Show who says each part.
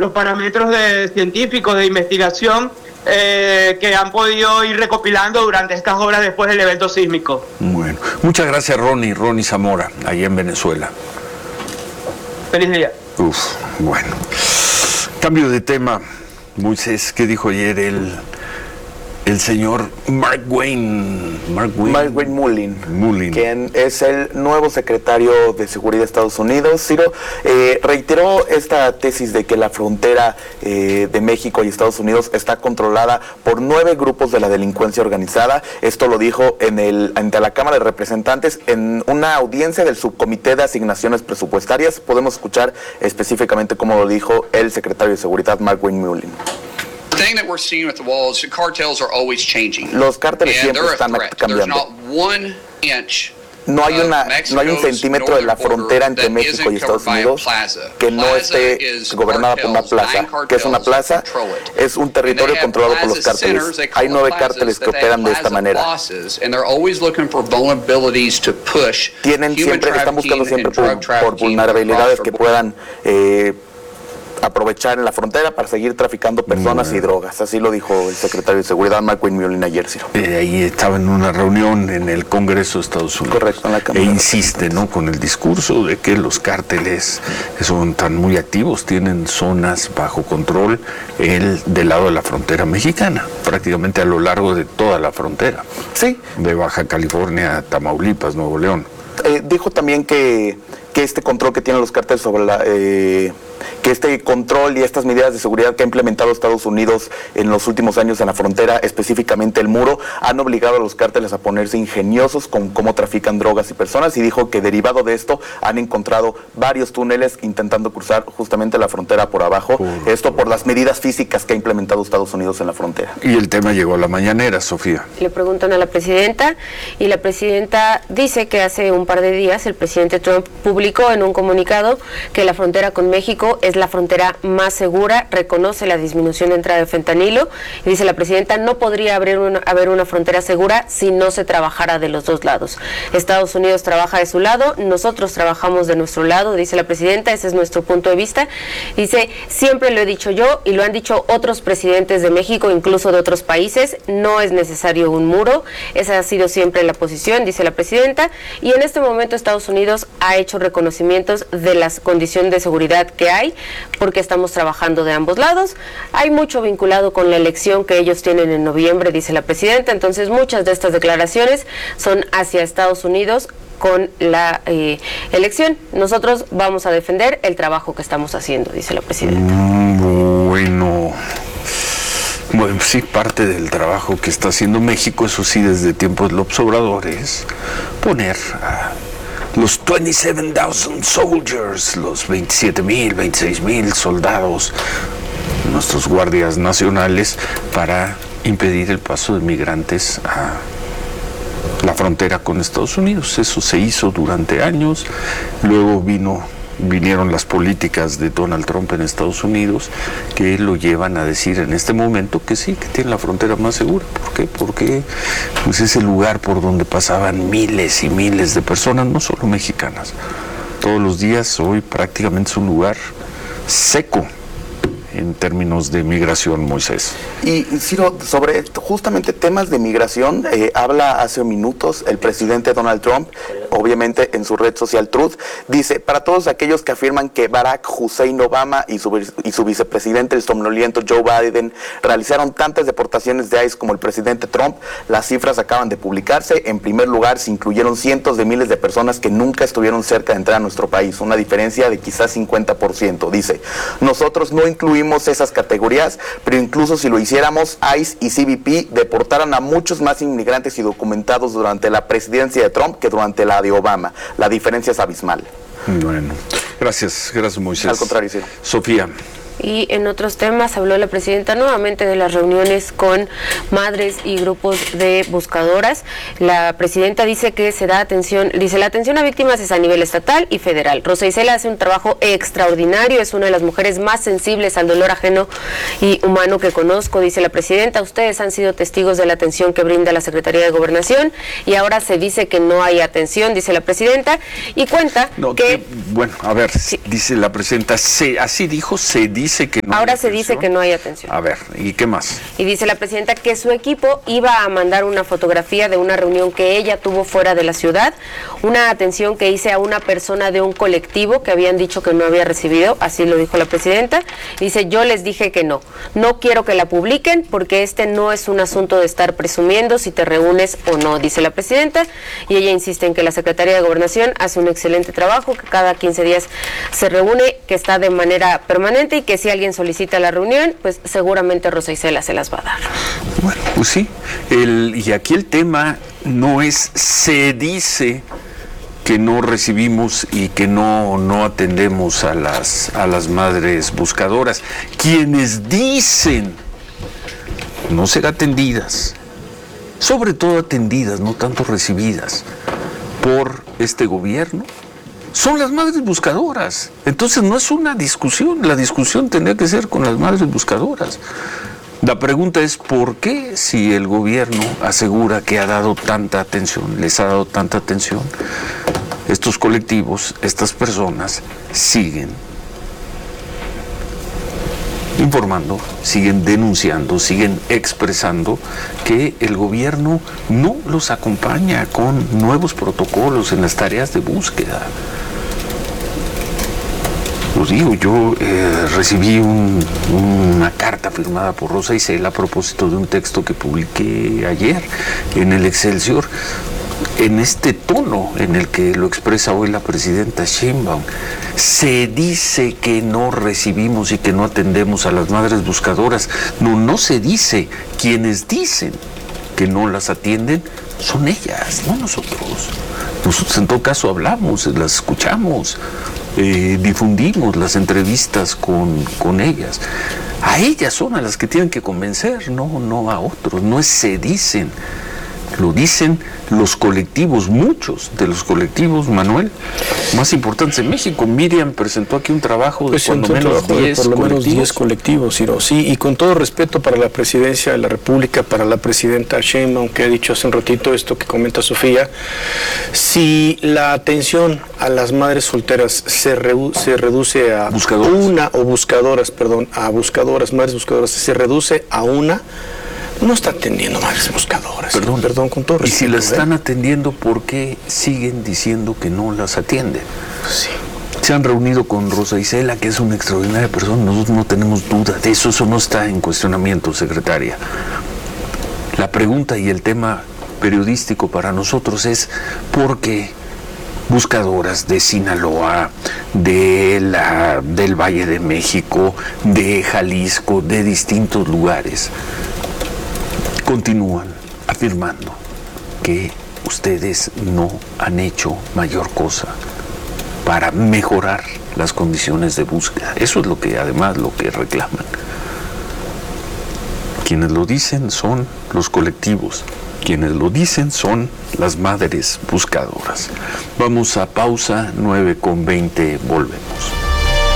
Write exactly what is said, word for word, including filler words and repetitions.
Speaker 1: los parámetros de científicos de investigación eh, que han podido ir recopilando durante estas horas después del evento sísmico.
Speaker 2: Bueno, muchas gracias, Ronnie, Ronnie Zamora, allá en Venezuela.
Speaker 1: Feliz día.
Speaker 2: Uf, bueno. Cambio de tema, Moisés, ¿qué dijo ayer el, el señor Mark Wayne?
Speaker 3: Mark Wayne, Mark Wayne Mullin,
Speaker 2: Mullin,
Speaker 3: quien es el nuevo secretario de Seguridad de Estados Unidos. Ciro eh, reiteró esta tesis de que la frontera eh, de México y Estados Unidos está controlada por nueve grupos de la delincuencia organizada. Esto lo dijo en el, ante la Cámara de Representantes en una audiencia del Subcomité de Asignaciones Presupuestarias. Podemos escuchar específicamente cómo lo dijo el secretario de Seguridad, Mark Wayne Mullin.
Speaker 4: thing that we're seeing with the wall is the cartels are always changing.
Speaker 3: Los cárteles siempre están cambiando. No hay, una, no hay un centímetro de la frontera entre México y Estados Unidos que no esté gobernada por una plaza. ¿Qué es una plaza? Es un territorio controlado por los cárteles. Hay nueve cárteles que operan de esta manera. Tienen siempre, están buscando siempre por, por vulnerabilidades que puedan eh, aprovechar en la frontera para seguir traficando personas bueno. y drogas. Así lo dijo el secretario de Seguridad, Mark Wayne Mullin, ayer, Ciro.
Speaker 2: Eh, ahí estaba en una reunión en el Congreso de Estados Unidos.
Speaker 3: Correcto, en la Cámara.
Speaker 2: E insiste, ¿no?, con el discurso de que los cárteles son tan muy activos, tienen zonas bajo control el, del lado de la frontera mexicana, prácticamente a lo largo de toda la frontera.
Speaker 3: Sí.
Speaker 2: De Baja California, Tamaulipas, Nuevo León.
Speaker 3: Eh, dijo también que, que este control que tienen los cárteles sobre la... Eh, que este control y estas medidas de seguridad que ha implementado Estados Unidos en los últimos años en la frontera, específicamente el muro, han obligado a los cárteles a ponerse ingeniosos con cómo trafican drogas y personas, y dijo que derivado de esto han encontrado varios túneles intentando cruzar justamente la frontera por abajo, por, esto por las medidas físicas que ha implementado Estados Unidos en la frontera.
Speaker 2: Y el tema llegó a la mañanera, Sofía.
Speaker 5: Le preguntan a la presidenta y la presidenta dice que hace un par de días el presidente Trump publicó en un comunicado que la frontera con México es la frontera más segura, reconoce la disminución de entrada de fentanilo y dice la presidenta, no podría haber una, haber una frontera segura si no se trabajara de los dos lados. Estados Unidos trabaja de su lado, nosotros trabajamos de nuestro lado, dice la presidenta, ese es nuestro punto de vista. Dice, siempre lo he dicho yo y lo han dicho otros presidentes de México, incluso de otros países, no es necesario un muro, esa ha sido siempre la posición, dice la presidenta, y en este momento Estados Unidos ha hecho reconocimientos de la condición de seguridad que hay, porque estamos trabajando de ambos lados. Hay mucho vinculado con la elección que ellos tienen en noviembre, dice la presidenta, entonces muchas de estas declaraciones son hacia Estados Unidos con la eh, elección. Nosotros vamos a defender el trabajo que estamos haciendo, dice la presidenta.
Speaker 2: Mm, bueno... Bueno, sí, parte del trabajo que está haciendo México, eso sí, desde tiempos de López Obrador, es poner a los veintisiete mil soldiers, los veintisiete mil, veintiséis mil soldados, nuestros guardias nacionales, para impedir el paso de migrantes a la frontera con Estados Unidos. Eso se hizo durante años, luego vino... vinieron las políticas de Donald Trump en Estados Unidos que lo llevan a decir en este momento que sí, que tiene la frontera más segura. ¿Por qué? Porque pues, es el lugar por donde pasaban miles y miles de personas, no solo mexicanas. Todos los días hoy prácticamente es un lugar seco en términos de migración, Moisés.
Speaker 3: Y Ciro, sobre justamente temas de migración, eh, habla hace minutos el presidente Donald Trump, obviamente en su red social Truth, dice, para todos aquellos que afirman que Barack Hussein Obama y su, y su vicepresidente, el somnoliento Joe Biden, realizaron tantas deportaciones de ICE como el presidente Trump, las cifras acaban de publicarse. En primer lugar, se incluyeron cientos de miles de personas que nunca estuvieron cerca de entrar a nuestro país, una diferencia de quizás cincuenta por ciento. Dice, nosotros no incluimos esas categorías, pero incluso si lo hiciéramos, ICE y C B P deportaran a muchos más inmigrantes indocumentados durante la presidencia de Trump que durante la de Obama. La diferencia es abismal.
Speaker 2: Bueno, gracias, gracias Moisés.
Speaker 3: Al contrario, sí.
Speaker 2: Sofía.
Speaker 5: Y en otros temas habló la presidenta nuevamente de las reuniones con madres y grupos de buscadoras. La presidenta dice que se da atención, dice la atención a víctimas es a nivel estatal y federal. Rosa Isela hace un trabajo extraordinario, es una de las mujeres más sensibles al dolor ajeno y humano que conozco, dice la presidenta. Ustedes han sido testigos de la atención que brinda la Secretaría de Gobernación y ahora se dice que no hay atención, dice la presidenta, y cuenta
Speaker 2: no,
Speaker 5: que...
Speaker 2: que... Bueno, a ver,
Speaker 5: sí.
Speaker 2: dice la presidenta, se, así dijo, se dice dice que no
Speaker 5: Ahora
Speaker 2: hay
Speaker 5: se dice
Speaker 2: atención.
Speaker 5: que no hay atención.
Speaker 2: A ver, ¿y qué más?
Speaker 5: Y dice la presidenta que su equipo iba a mandar una fotografía de una reunión que ella tuvo fuera de la ciudad, una atención que hice a una persona de un colectivo que habían dicho que no había recibido, así lo dijo la presidenta. Dice, yo les dije que no, no quiero que la publiquen porque este no es un asunto de estar presumiendo si te reúnes o no, dice la presidenta, y ella insiste en que la Secretaría de Gobernación hace un excelente trabajo, que cada quince días se reúne, que está de manera permanente y que si alguien solicita la reunión, pues seguramente Rosa Isela se las va a dar.
Speaker 2: Bueno, pues sí, el, y aquí el tema no es se dice que no recibimos y que no, no atendemos a las, a las madres buscadoras. Quienes dicen no ser atendidas, sobre todo atendidas, no tanto recibidas por este gobierno, son las madres buscadoras. Entonces no es una discusión, la discusión tendría que ser con las madres buscadoras. La pregunta es ¿por qué si el gobierno asegura que ha dado tanta atención, les ha dado tanta atención, estos colectivos, estas personas siguen informando, siguen denunciando, siguen expresando que el gobierno no los acompaña con nuevos protocolos en las tareas de búsqueda? Os digo, yo eh, recibí un, una carta firmada por Rosa Isela a propósito de un texto que publiqué ayer en el Excelsior, en este tono en el que lo expresa hoy la presidenta Sheinbaum. Se dice que no recibimos y que no atendemos a las madres buscadoras. No, no se dice. Quienes dicen que no las atienden son ellas, no nosotros. Nosotros en todo caso hablamos, las escuchamos, eh, difundimos las entrevistas con, con ellas. A ellas son a las que tienen que convencer, no, no a otros. No es se dicen, lo dicen los colectivos, muchos de los colectivos, Manuel, más importantes en México. Miriam presentó aquí un trabajo de
Speaker 6: Pues
Speaker 2: cuando menos diez
Speaker 6: por lo menos
Speaker 2: colectivos.
Speaker 6: diez colectivos, Ciro. Sí, y con todo respeto para la presidencia de la República, para la presidenta Sheinbaum, que ha dicho hace un ratito esto que comenta Sofía, si la atención a las madres solteras se, redu se reduce a
Speaker 2: Buscadoras.
Speaker 6: una, o buscadoras, perdón, a buscadoras, madres buscadoras, se reduce a una, no está atendiendo madres buscadoras.
Speaker 2: Perdón,
Speaker 6: perdón, con todo
Speaker 2: y
Speaker 6: respeto.
Speaker 2: si las
Speaker 6: ¿eh?
Speaker 2: están atendiendo, ¿por qué siguen diciendo que no las atienden?
Speaker 6: Sí.
Speaker 2: Se han reunido con Rosa Isela, que es una extraordinaria persona, nosotros no tenemos duda de eso, eso no está en cuestionamiento, secretaria. La pregunta y el tema periodístico para nosotros es ¿por qué buscadoras de Sinaloa, de la, del Valle de México, de Jalisco, de distintos lugares continúan afirmando que ustedes no han hecho mayor cosa para mejorar las condiciones de búsqueda? Eso es lo que además lo que reclaman. Quienes lo dicen son los colectivos, quienes lo dicen son las madres buscadoras. Vamos a pausa, nueve con veinte, volvemos.